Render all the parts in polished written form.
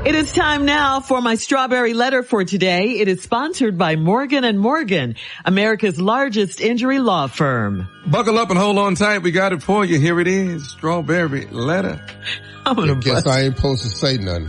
It is time now for my strawberry letter for today. It is sponsored by Morgan & Morgan, America's largest injury law firm. Buckle up and hold on tight. We got it for you. Here it is. Strawberry letter. I guess I ain't supposed to say nothing.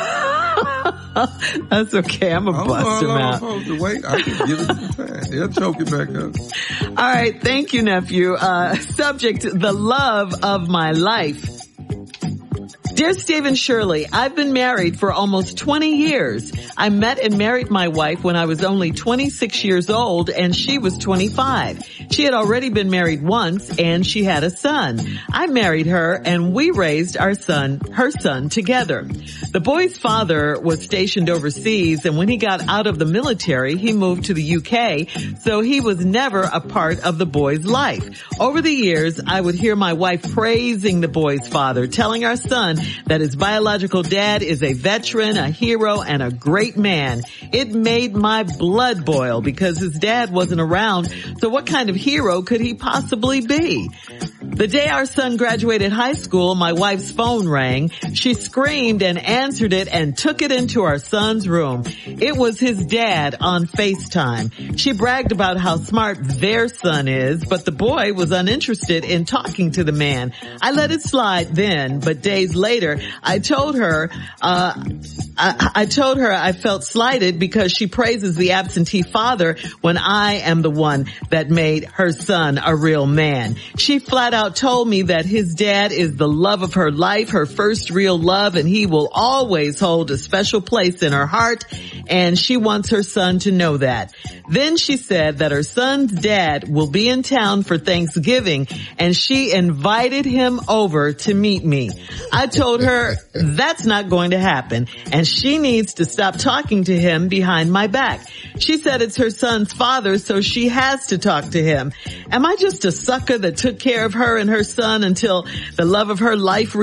That's okay. I'm going to bust him out. I'm supposed to wait. I can give it some time. They'll choke it back up. All right. Thank you, nephew. Subject, the love of my life. Dear Stephen Shirley, I've been married for almost 20 years. I met and married my wife when I was only 26 years old and she was 25. She had already been married once and she had a son. I married her and we raised her son together. The boy's father was stationed overseas and when he got out of the military, he moved to the UK, so he was never a part of the boy's life. Over the years, I would hear my wife praising the boy's father, telling our son that his biological dad is a veteran, a hero, and a great man. It made my blood boil because his dad wasn't around, so what kind of hero could he possibly be? The day our son graduated high school, my wife's phone rang. She screamed and answered it and took it into our son's room. It was his dad on FaceTime. She bragged about how smart their son is, but the boy was uninterested in talking to the man. I let it slide then, but days later, I told her I felt slighted because she praises the absentee father when I am the one that made her son a real man. She flat out told me that his dad is the love of her life, her first real love, and he will always hold a special place in her heart, and she wants her son to know that. Then she said that her son's dad will be in town for Thanksgiving, and she invited him over to meet me. I told her that's not going to happen, and she needs to stop talking to him behind my back. She said it's her son's father, so she has to talk to him. Am I just a sucker that took care of her and her son until the love of her life